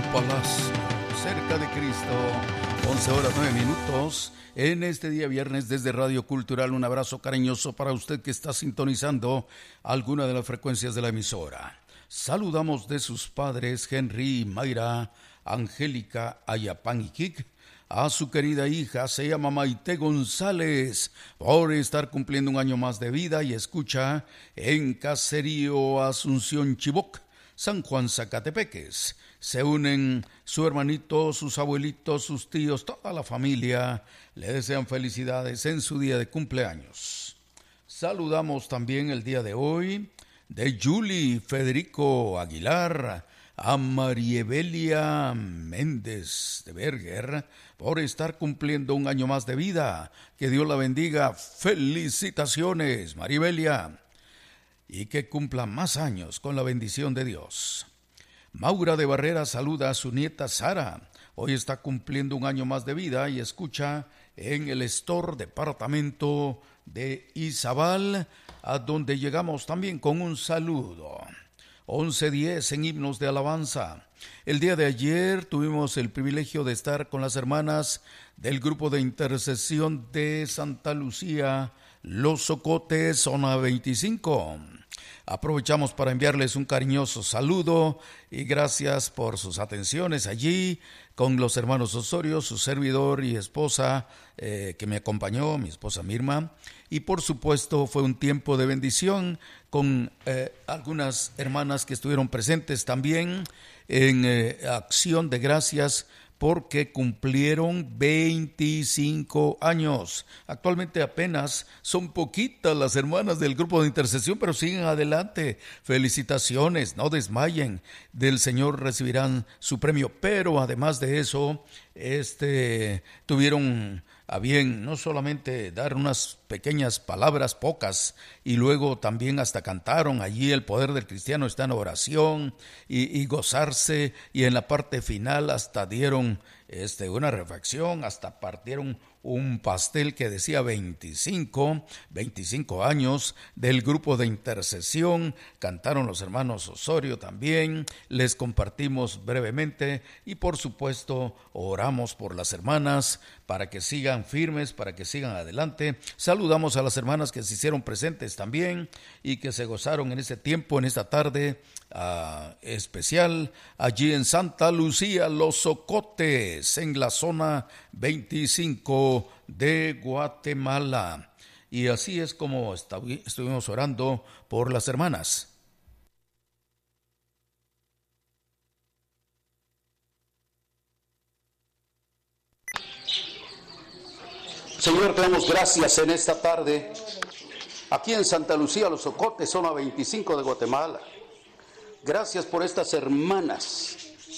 Palacio, cerca de Cristo, 11:09. En este día viernes desde Radio Cultural, un abrazo cariñoso para usted que está sintonizando alguna de las frecuencias de la emisora. Saludamos de sus padres Henry y Mayra, Angélica, Ayapán y Kik, a su querida hija, se llama Maite González, por estar cumpliendo un año más de vida y escucha en Caserío Asunción Chiboc, San Juan Zacatepeques. Se unen su hermanito, sus abuelitos, sus tíos, toda la familia. Le desean felicidades en su día de cumpleaños. Saludamos también el día de hoy de Julie Federico Aguilar, a Mariebelia Méndez de Berger, por estar cumpliendo un año más de vida. Que Dios la bendiga. Felicitaciones, Mariebelia. Y que cumpla más años con la bendición de Dios. Maura de Barrera saluda a su nieta Sara. Hoy está cumpliendo un año más de vida y escucha en el Store departamento de Izabal, a donde llegamos también con un saludo. 11:10 en himnos de alabanza. El día de ayer tuvimos el privilegio de estar con las hermanas del grupo de intercesión de Santa Lucía, Los Ocotes, zona 25. Aprovechamos para enviarles un cariñoso saludo y gracias por sus atenciones allí con los hermanos Osorio, su servidor y esposa que me acompañó, mi esposa Mirma. Y por supuesto fue un tiempo de bendición con algunas hermanas que estuvieron presentes también en acción de gracias porque cumplieron 25 años. Actualmente apenas son poquitas las hermanas del grupo de intercesión, pero siguen adelante. Felicitaciones, no desmayen. Del Señor recibirán su premio. Pero además de eso, tuvieron a bien no solamente dar unas pequeñas palabras, pocas, y luego también hasta cantaron. Allí el poder del cristiano está en oración y gozarse, y en la parte final hasta dieron una reflexión, hasta partieron un pastel que decía 25 años del grupo de intercesión. Cantaron los hermanos Osorio también, les compartimos brevemente y por supuesto oramos por las hermanas para que sigan firmes, para que sigan adelante. Saludamos a las hermanas que se hicieron presentes también y que se gozaron en este tiempo, en esta tarde especial, allí en Santa Lucía, Los Ocotes, en la zona 25 de Guatemala. Y así es como estuvimos orando por las hermanas. Señor, te damos gracias en esta tarde, aquí en Santa Lucía, Los Ocotes, zona 25 de Guatemala. Gracias por estas hermanas,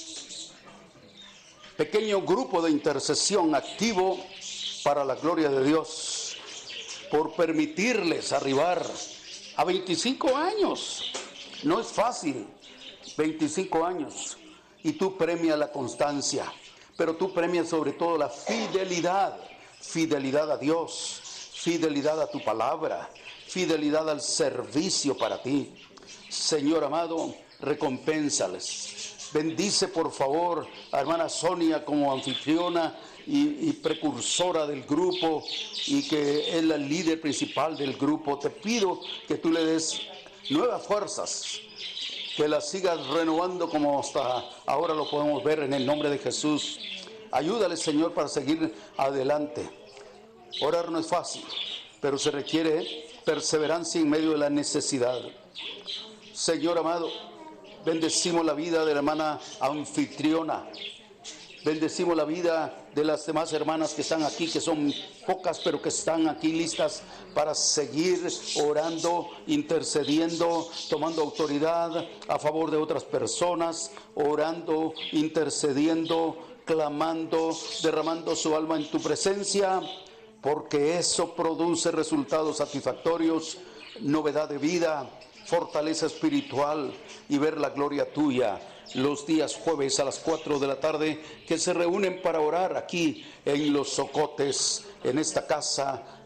pequeño grupo de intercesión activo para la gloria de Dios, por permitirles arribar a 25 años. No es fácil, 25 años, y tú premias la constancia, pero tú premias sobre todo la fidelidad a Dios, fidelidad a tu palabra, fidelidad al servicio para ti. Señor amado, recompénsales. Bendice por favor a hermana Sonia como anfitriona y precursora del grupo, y que es la líder principal del grupo. Te pido que tú le des nuevas fuerzas, que la sigas renovando como hasta ahora lo podemos ver, en el nombre de Jesús. Ayúdale, Señor, para seguir adelante. Orar no es fácil, pero se requiere perseverancia en medio de la necesidad. Señor amado, bendecimos la vida de la hermana anfitriona. Bendecimos la vida de las demás hermanas que están aquí, que son pocas, pero que están aquí listas para seguir orando, intercediendo, tomando autoridad a favor de otras personas, orando, intercediendo, clamando, derramando su alma en tu presencia, porque eso produce resultados satisfactorios, novedad de vida, fortaleza espiritual y ver la gloria tuya. Los días jueves a las 4 de la tarde, que se reúnen para orar aquí en Los Ocotes, en esta casa